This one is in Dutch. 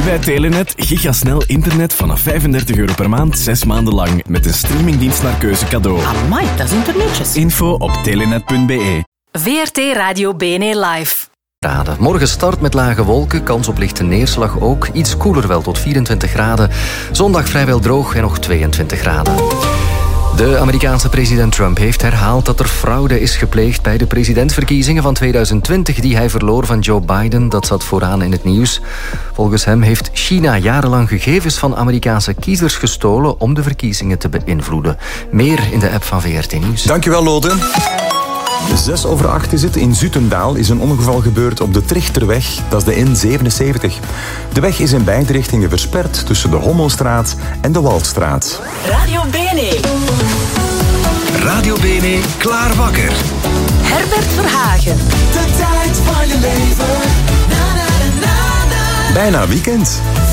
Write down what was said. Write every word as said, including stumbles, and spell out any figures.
bij Telenet gigasnel internet vanaf vijfendertig euro per maand, zes maanden lang. Met een streamingdienst naar keuze cadeau. Amai, dat is internetjes. Info op telenet punt b e. V R T Radio B N E Live. Morgen start met lage wolken, kans op lichte neerslag ook. Iets koeler wel, tot vierentwintig graden. Zondag vrijwel droog en nog tweeëntwintig graden. De Amerikaanse president Trump heeft herhaald dat er fraude is gepleegd bij de presidentsverkiezingen van tweeduizend twintig die hij verloor van Joe Biden. Dat zat vooraan in het nieuws. Volgens hem heeft China jarenlang gegevens van Amerikaanse kiezers gestolen om de verkiezingen te beïnvloeden. Meer in de app van V R T Nieuws. Dankjewel, Lode. Zes over acht is het. In Zutendaal is een ongeval gebeurd op de Trichterweg. Dat is de N zevenenzeventig. De weg is in beide richtingen versperd tussen de Hommelstraat en de Waldstraat. Radio B N E. Radio B N E, klaar wakker. Herbert Verhagen. De tijd van je leven. Na, na, na, na. Bijna weekend.